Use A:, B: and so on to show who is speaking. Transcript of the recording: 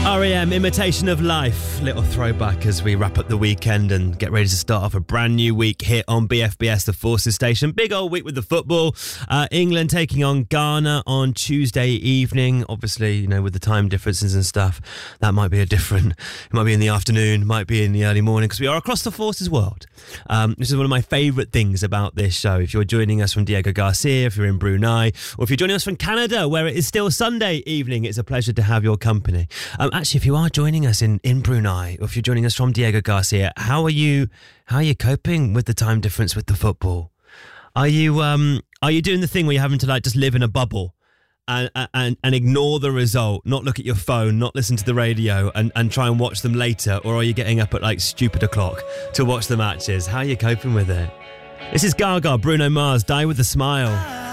A: R.E.M. Imitation of Life. Little throwback as we wrap up the weekend and get ready to start off a brand new week here on BFBS, the Forces Station. Big old week with the football. England taking on Ghana on Tuesday evening. Obviously, you know, with the time differences and stuff, that might be it might be in the afternoon, might be in the early morning, because we are across the Forces world. This is one of my favourite things about this show. If you're joining us from Diego Garcia, if you're in Brunei, or if you're joining us from Canada, where it is still Sunday evening, it's a pleasure to have your company. Actually, if you are joining us in Brunei, or if you're joining us from Diego Garcia, how are you coping with the time difference with the football? Are you doing the thing where you're having to just live in a bubble and ignore the result, not look at your phone, not listen to the radio, and try and watch them later? Or are you getting up at stupid o'clock to watch the matches? How are you coping with it? This is Gaga, Bruno Mars, Die With A Smile.